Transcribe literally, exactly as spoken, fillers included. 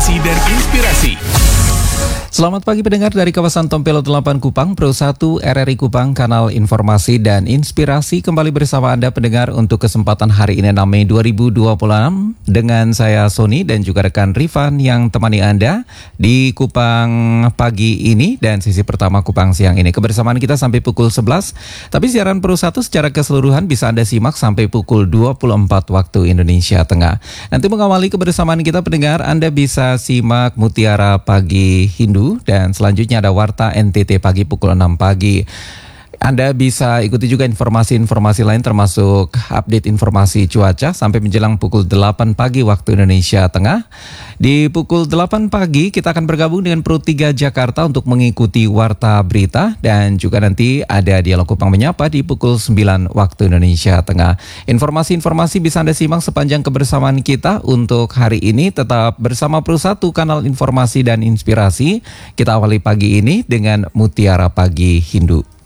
informasi dan inspirasi. Selamat pagi pendengar dari kawasan Tompelo delapan Kupang, Pro satu R R I Kupang, kanal informasi dan inspirasi kembali bersama Anda pendengar untuk kesempatan hari ini enam Mei dua ribu dua puluh enam dengan saya Sony dan juga rekan Rifan yang temani Anda di Kupang pagi ini dan sesi pertama Kupang siang ini. Kebersamaan kita sampai pukul sebelas, tapi siaran Pro satu secara keseluruhan bisa Anda simak sampai pukul dua puluh empat waktu Indonesia Tengah. Nanti mengawali kebersamaan kita pendengar, Anda bisa simak Mutiara Pagi Hindu dan selanjutnya ada Warta N T T pagi pukul enam pagi. Anda bisa ikuti juga informasi-informasi lain termasuk update informasi cuaca sampai menjelang pukul delapan pagi waktu Indonesia Tengah. Di pukul delapan pagi kita akan bergabung dengan Pro tiga Jakarta untuk mengikuti Warta Berita dan juga nanti ada Dialog Kupang Menyapa di pukul sembilan waktu Indonesia Tengah. Informasi-informasi bisa Anda simak sepanjang kebersamaan kita untuk hari ini. Tetap bersama Pro satu kanal informasi dan inspirasi. Kita awali pagi ini dengan Mutiara Pagi Hindu.